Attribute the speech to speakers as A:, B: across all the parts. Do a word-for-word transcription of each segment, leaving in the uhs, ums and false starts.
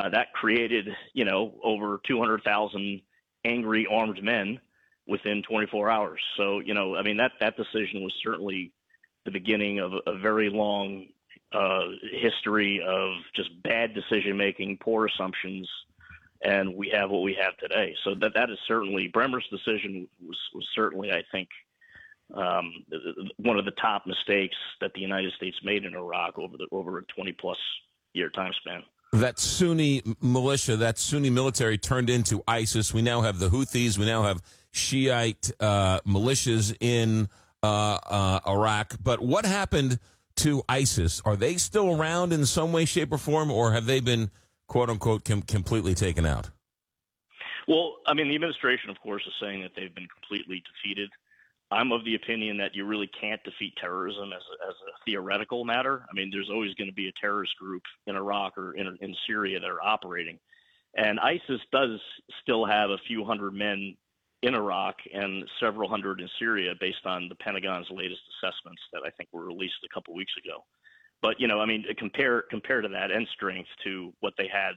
A: Uh, that created, you know, over two hundred thousand angry armed men within twenty-four hours. So, you know, I mean, that, that decision was certainly the beginning of a, a very long uh, history of just bad decision-making, poor assumptions, and we have what we have today. So that that is certainly, Bremer's decision was, was certainly, I think, um, one of the top mistakes that the United States made in Iraq over the over a twenty-plus year time span.
B: That Sunni militia, that Sunni military turned into ISIS. We now have the Houthis. We now have Shiite uh, militias in uh, uh, Iraq. But what happened to ISIS? Are they still around in some way, shape, or form, or have they been, quote unquote, com- completely taken out?
A: Well, I mean, the administration, of course, is saying that they've been completely defeated. I'm of the opinion that you really can't defeat terrorism as a, as a theoretical matter. I mean, there's always going to be a terrorist group in Iraq or in, in Syria that are operating. And ISIS does still have a few hundred men in Iraq and several hundred in Syria based on the Pentagon's latest assessments that I think were released a couple weeks ago. But, you know, I mean, compare, compare to that end strength to what they had,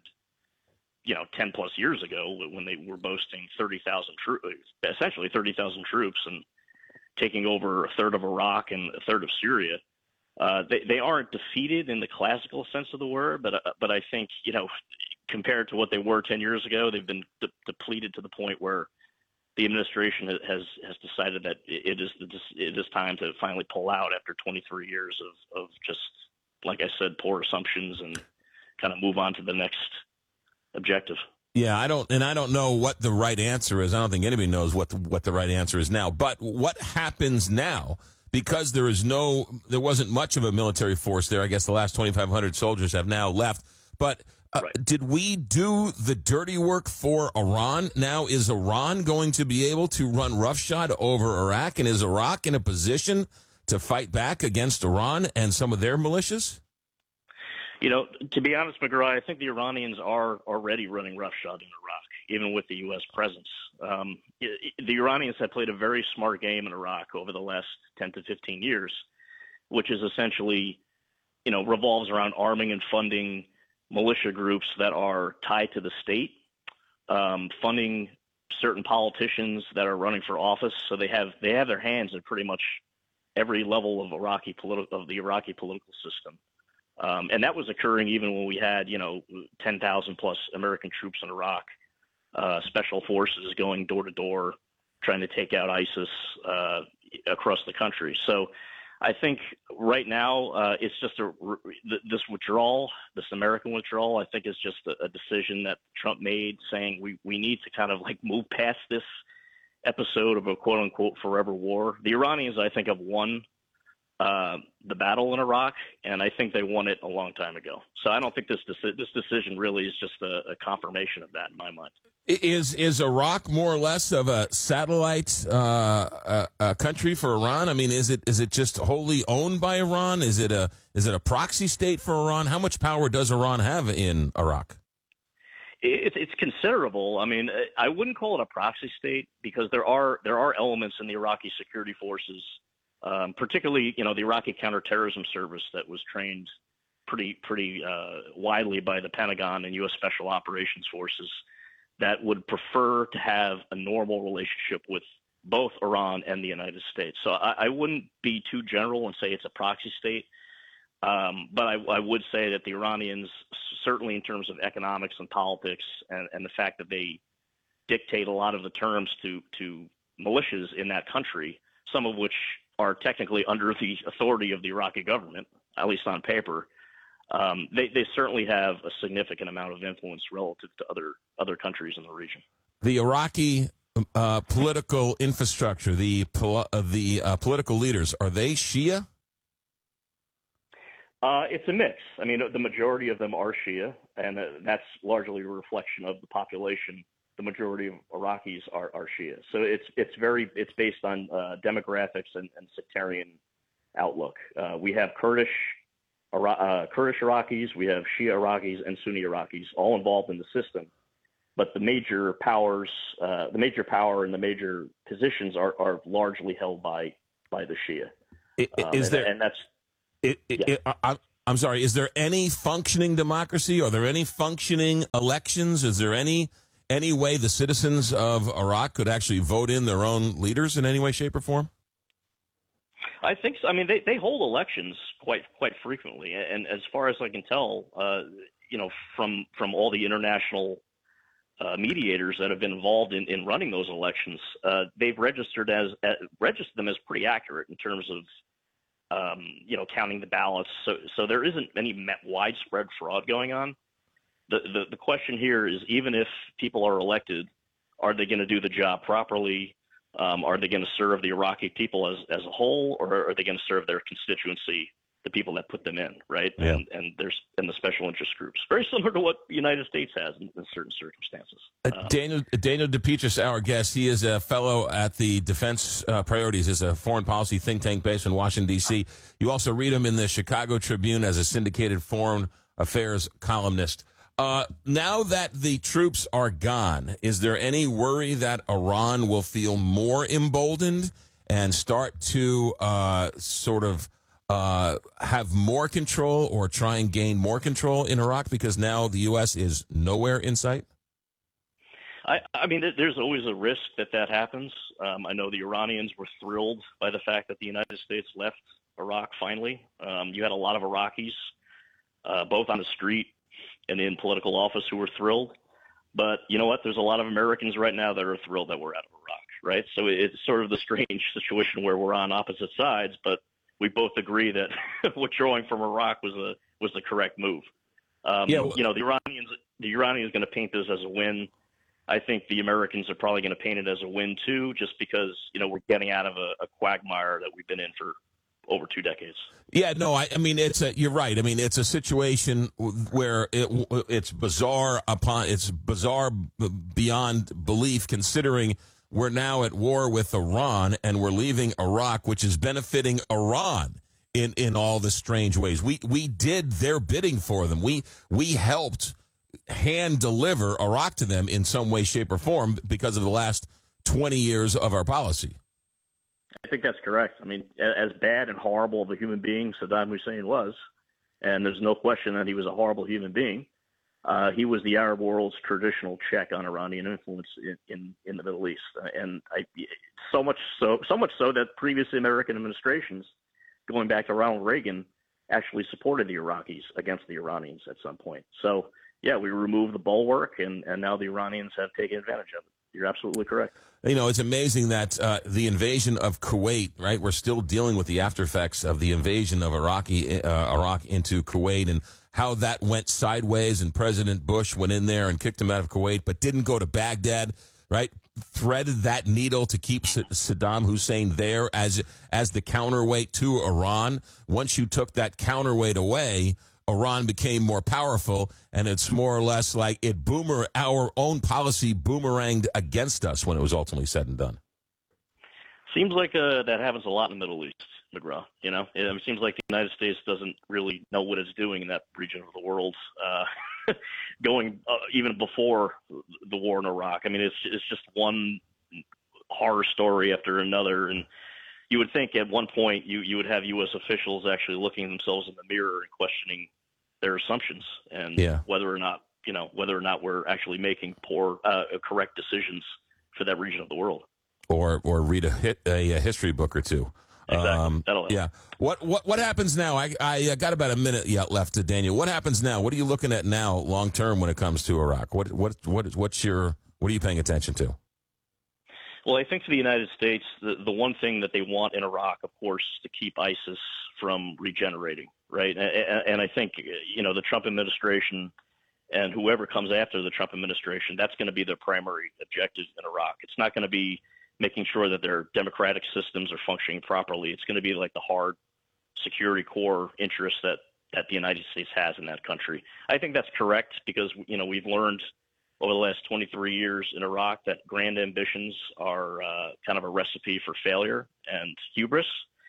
A: you know, ten plus years ago when they were boasting thirty thousand troops, essentially thirty thousand troops, and taking over a third of Iraq and a third of Syria. Uh, they, they aren't defeated in the classical sense of the word, but, uh, but I think, you know, compared to what they were ten years ago, they've been de- depleted to the point where the administration has, has decided that it is, it is time to finally pull out after twenty-three years of, of just, like I said, poor assumptions, and kind of move on to the next objective.
B: Yeah, I don't, and I don't know what the right answer is. I don't think anybody knows what the, what the right answer is now. But what happens now? Because there is no, there wasn't much of a military force there. I guess the last twenty-five hundred soldiers have now left. But uh,
A: right.
B: Did we do the dirty work for Iran? Now, is Iran going to be able to run roughshod over Iraq? And is Iraq in a position to fight back against Iran and some of their militias?
A: You know, to be honest, McGraw, I think the Iranians are already running roughshod in Iraq, even with the U S presence. Um, the Iranians have played a very smart game in Iraq over the last ten to fifteen years, which is essentially, you know, revolves around arming and funding militia groups that are tied to the state, um, funding certain politicians that are running for office. So they have they have their hands in pretty much every level of Iraqi politi- of the Iraqi political system. Um, and that was occurring even when we had, you know, ten thousand plus American troops in Iraq, uh, special forces going door to door, trying to take out ISIS uh, across the country. So I think right now uh, it's just a, this withdrawal, this American withdrawal, I think is just a, a decision that Trump made, saying we, we need to kind of like move past this episode of a quote unquote forever war. The Iranians, I think, have won Uh, the battle in Iraq, and I think they won it a long time ago. So I don't think this deci- this decision really is just a, a confirmation of that in my mind.
B: Is is Iraq more or less of a satellite uh, uh, uh, country for Iran? I mean, is it is it just wholly owned by Iran? Is it a is it a proxy state for Iran? How much power does Iran have in Iraq?
A: It's it's considerable. I mean, I wouldn't call it a proxy state because there are there are elements in the Iraqi security forces. Um, particularly, you know, the Iraqi counterterrorism service that was trained pretty pretty uh, widely by the Pentagon and U S Special Operations Forces that would prefer to have a normal relationship with both Iran and the United States. So I, I wouldn't be too general and say it's a proxy state, um, but I, I would say that the Iranians, certainly in terms of economics and politics and, and the fact that they dictate a lot of the terms to, to militias in that country, some of which are technically under the authority of the Iraqi government, at least on paper, um, they, they certainly have a significant amount of influence relative to other other countries in the region.
B: The Iraqi uh, political infrastructure, the pol- uh, the uh, political leaders, are they Shia?
A: Uh, it's a mix. I mean, the majority of them are Shia, and uh, that's largely a reflection of the population. The majority of Iraqis are, are Shia. So it's it's very it's based on uh, demographics and, and sectarian outlook. Uh, we have Kurdish uh, Kurdish Iraqis, we have Shia Iraqis, and Sunni Iraqis all involved in the system. But the major powers, uh, the major power and the major positions are, are largely held by by the Shia.
B: Is
A: um, and,
B: there
A: and that's
B: it, it,
A: yeah.
B: it, I, I'm sorry, is there any functioning democracy? Are there any functioning elections? Is there any any way the citizens of Iraq could actually vote in their own leaders in any way, shape, or form?
A: I think so. I mean, they, they hold elections quite quite frequently, and as far as I can tell, uh, you know, from from all the international uh, mediators that have been involved in, in running those elections, uh, they've registered as uh, registered them as pretty accurate in terms of um, you know counting the ballots. So so there isn't any widespread fraud going on. The, the the question here is, even if people are elected, are they going to do the job properly? Um, are they going to serve the Iraqi people as, as a whole, or are they going to serve their constituency, the people that put them in, right?
B: Yeah.
A: And and there's and the special interest groups, very similar to what the United States has in, in certain circumstances.
B: Uh,
A: Um,
B: Daniel Daniel DePetris, our guest, he is a fellow at the Defense uh, Priorities, is a foreign policy think tank based in Washington D C. You also read him in the Chicago Tribune as a syndicated foreign affairs columnist. Uh, now that the troops are gone, is there any worry that Iran will feel more emboldened and start to uh, sort of uh, have more control or try and gain more control in Iraq because now the U S is nowhere in sight?
A: I, I mean, there's always a risk that that happens. Um, I know the Iranians were thrilled by the fact that the United States left Iraq finally. Um, you had a lot of Iraqis, uh, both on the street and in political office, who were thrilled. But you know what? There's a lot of Americans right now that are thrilled that we're out of Iraq, right? So it's sort of the strange situation where we're on opposite sides, but we both agree that withdrawing from Iraq was a was the correct move. Um,
B: Yeah, well-
A: you know, the Iranians the Iranians going to paint this as a win. I think the Americans are probably going to paint it as a win too, just because you know we're getting out of a, a quagmire that we've been in for over two decades.
B: Yeah, no, I, I mean it's a, you're right. I mean it's a situation where it it's bizarre upon it's bizarre beyond belief, considering we're now at war with Iran and we're leaving Iraq, which is benefiting Iran in, in all the strange ways. We we did their bidding for them. We we helped hand deliver Iraq to them in some way, shape, or form because of the last twenty years of our policy.
A: I think that's correct. I mean, as bad and horrible of a human being Saddam Hussein was, and there's no question that he was a horrible human being, uh, he was the Arab world's traditional check on Iranian influence in, in, in the Middle East. And I, so much so, so much so that previous American administrations, going back to Ronald Reagan, actually supported the Iraqis against the Iranians at some point. So, yeah, we removed the bulwark, and, and now the Iranians have taken advantage of it. You're absolutely correct.
B: You know, it's amazing that uh, the invasion of Kuwait, right? We're still dealing with the after effects of the invasion of Iraqi, uh, Iraq into Kuwait and how that went sideways. And President Bush went in there and kicked him out of Kuwait, but didn't go to Baghdad, right? Threaded that needle to keep Saddam Hussein there as as the counterweight to Iran. Once you took that counterweight away, Iran became more powerful, and it's more or less like it boomer our own policy boomeranged against us when it was ultimately said and done.
A: Seems like uh, that happens a lot in the Middle East, McGraw. You know, it seems like the United States doesn't really know what it's doing in that region of the world, uh, going uh, even before the war in Iraq. I mean, it's it's just one horror story after another, and you would think at one point you, you would have U S officials actually looking at themselves in the mirror and questioning their assumptions and
B: yeah.
A: whether or not, you know, whether or not we're actually making poor, uh, correct decisions for that region of the world.
B: Or or read a hit a, a history book or two.
A: Exactly.
B: Um,
A: That'll help.
B: Yeah. What what what happens now? I I got about a minute yet left to Daniel. What happens now? What are you looking at now, long term, when it comes to Iraq? What what what what's your what are you paying attention to?
A: Well, I think for the United States, the, the one thing that they want in Iraq, of course, is to keep ISIS from regenerating, right? And, and I think, you know, the Trump administration and whoever comes after the Trump administration, that's going to be their primary objective in Iraq. It's not going to be making sure that their democratic systems are functioning properly. It's going to be like the hard security core interests that, that the United States has in that country. I think that's correct because, you know, we've learned over the last twenty-three years in Iraq that grand ambitions are uh, kind of a recipe for failure and hubris.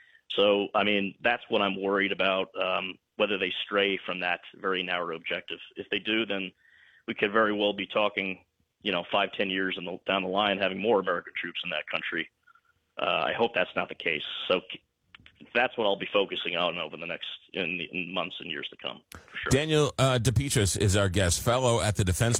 A: So, I mean, that's what I'm worried about, um, whether they stray from that very narrow objective. If they do, then we could very well be talking, you know, five, ten years in the, down the line, having more American troops in that country. Uh, I hope that's not the case. So that's what I'll be focusing on over the next in, the, in months and years to come. For sure.
B: Daniel uh, DePetris is our guest, fellow at the Defense